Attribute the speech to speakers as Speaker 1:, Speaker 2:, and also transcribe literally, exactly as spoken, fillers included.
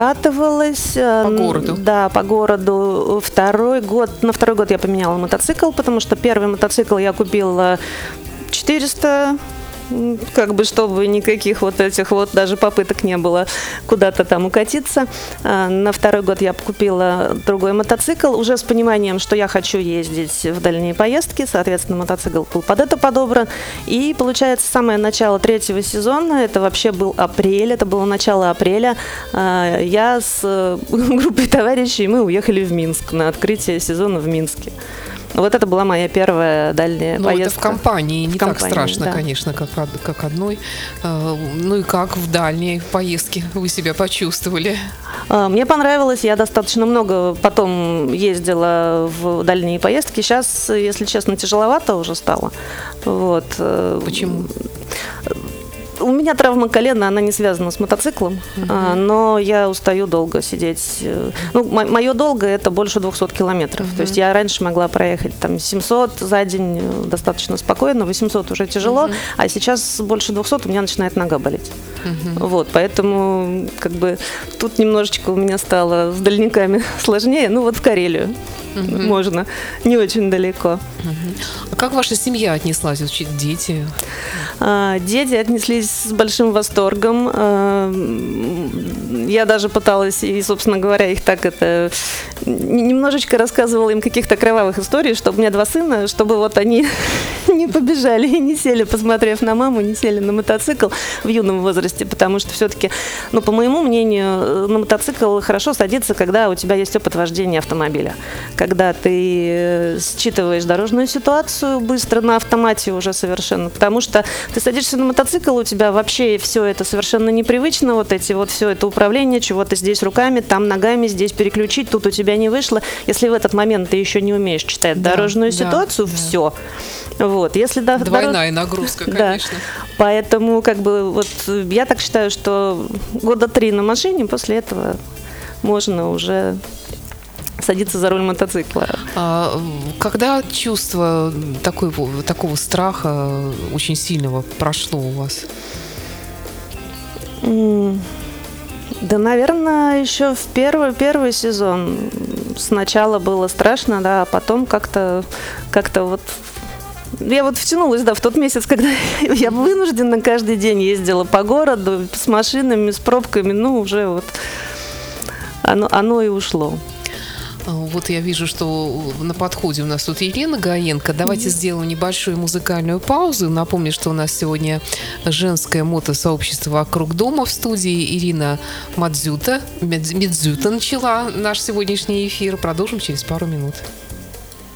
Speaker 1: катывалась.
Speaker 2: По городу?
Speaker 1: Да, по городу. Второй год, на второй год я поменяла мотоцикл, потому что первый мотоцикл я купила четыреста, как бы, чтобы никаких вот этих вот даже попыток не было куда-то там укатиться. На второй год я купила другой мотоцикл, уже с пониманием, что я хочу ездить в дальние поездки, соответственно, мотоцикл был под это подобран. И, получается, самое начало третьего сезона, это вообще был апрель, это было начало апреля, я с группой товарищей, мы уехали в Минск на открытие сезона в Минске. Вот это была моя первая дальняя
Speaker 2: Но
Speaker 1: поездка.
Speaker 2: это в компании, не
Speaker 1: в
Speaker 2: так
Speaker 1: компании,
Speaker 2: страшно,
Speaker 1: да.
Speaker 2: конечно, как, как одной. Ну и как в дальней поездке вы себя почувствовали?
Speaker 1: Мне понравилось, я достаточно много потом ездила в дальние поездки. Сейчас, если честно, тяжеловато уже стало. Вот.
Speaker 2: Почему?
Speaker 1: У меня травма колена, она не связана с мотоциклом, uh-huh. но я устаю долго сидеть. Ну, мое долго это больше двухсот километров. Uh-huh. То есть я раньше могла проехать там семьсот за день достаточно спокойно, восемьсот уже тяжело, uh-huh. а сейчас больше двухсот у меня начинает нога болеть. Uh-huh. Вот, поэтому как бы тут немножечко у меня стало с дальниками сложнее. Ну вот в Карелию. Uh-huh. Можно, не очень далеко.
Speaker 2: Uh-huh. А как ваша семья отнеслась, вообще дети?
Speaker 1: А, дети отнеслись с большим восторгом. А, я даже пыталась, и, собственно говоря, их так это немножечко рассказывала им каких-то кровавых историй, чтобы у меня два сына, чтобы вот они не побежали и не сели, посмотрев на маму, не сели на мотоцикл в юном возрасте, потому что все-таки, ну, по моему мнению, на мотоцикл хорошо садиться, когда у тебя есть опыт вождения автомобиля. Когда ты считываешь дорожную ситуацию быстро на автомате уже совершенно, потому что ты садишься на мотоцикл, у тебя вообще все это совершенно непривычно, вот эти вот все это управление, чего-то здесь руками, там ногами, здесь переключить, тут у тебя не вышло. Если в этот момент ты еще не умеешь читать да, дорожную да, ситуацию, да. все. Вот, если до,
Speaker 2: Двойная
Speaker 1: дорож...
Speaker 2: нагрузка, конечно.
Speaker 1: Да. Поэтому, как бы, вот я так считаю, что года три на машине, после этого можно уже садиться за руль мотоцикла.
Speaker 2: А, когда чувство такой, такого страха очень сильного прошло у вас?
Speaker 1: Да, наверное, еще в первый, первый сезон сначала было страшно, да, а потом как-то, как-то вот... Я вот втянулась, да, в тот месяц, когда я вынужденно каждый день ездила по городу с машинами, с пробками, ну, уже вот оно, оно и ушло.
Speaker 2: Вот я вижу, что на подходе у нас тут Ирина Гаенко. Давайте mm-hmm. сделаем небольшую музыкальную паузу. Напомню, что у нас сегодня женское мотосообщество «Вокруг дома» в студии. Ирина Мадзюта, Медзюта начала наш сегодняшний эфир. Продолжим через пару минут.